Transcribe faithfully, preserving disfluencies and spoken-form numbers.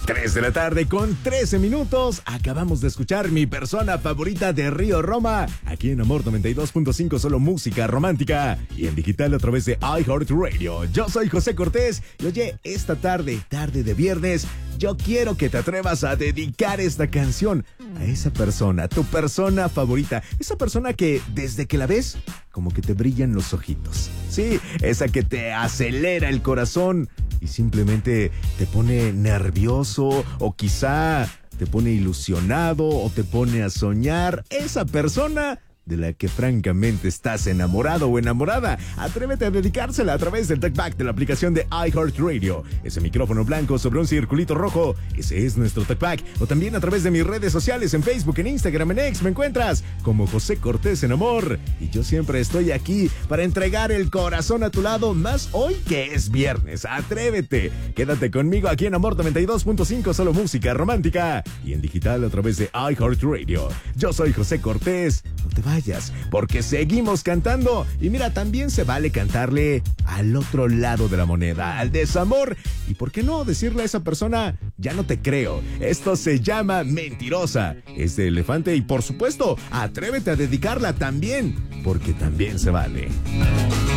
tres de la tarde con trece minutos. Acabamos de escuchar Mi Persona Favorita de Río Roma. Aquí en Amor noventa y dos punto cinco, solo música romántica. Y en digital a través de iHeartRadio. Yo soy José Cortés. Y oye, esta tarde, tarde de viernes, yo quiero que te atrevas a dedicar esta canción a esa persona, tu persona favorita. Esa persona que desde que la ves, como que te brillan los ojitos. Sí, esa que te acelera el corazón y simplemente te pone nervioso o quizá te pone ilusionado o te pone a soñar. Esa persona de la que francamente estás enamorado o enamorada. Atrévete a dedicársela a través del TalkBack de la aplicación de iHeartRadio. Ese micrófono blanco sobre un circulito rojo, ese es nuestro TalkBack. O también a través de mis redes sociales, en Facebook, en Instagram, en X, me encuentras como José Cortés en Amor. Y yo siempre estoy aquí para entregar el corazón a tu lado, más hoy que es viernes. Atrévete, quédate conmigo aquí en Amor noventa y dos punto cinco, solo música romántica. Y en digital a través de iHeartRadio. Yo soy José Cortés. No te vayas, porque seguimos cantando. Y mira, también se vale cantarle al otro lado de la moneda, al desamor. Y por qué no decirle a esa persona, ya no te creo. Esto se llama Mentirosa. Es de Elefante y por supuesto, atrévete a dedicarla también, porque también se vale.